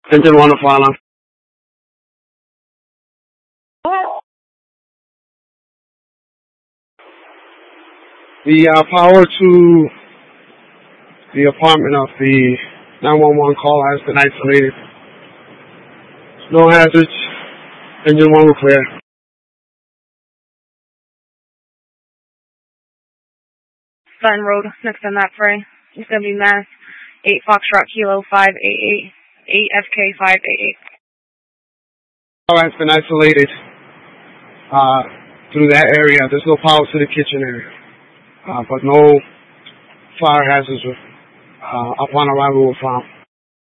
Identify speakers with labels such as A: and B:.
A: Engine 1 to fire alarm. The power to the apartment of the 911 call has been isolated. No hazards. Engine 1 will clear.
B: Sun Road, next on that fray. It's going to be Mass 8 Foxtrot Kilo 588, 8 FK 588.
A: Power has been isolated through that area. There's no power to the kitchen area, but no fire hazards upon arrival were found.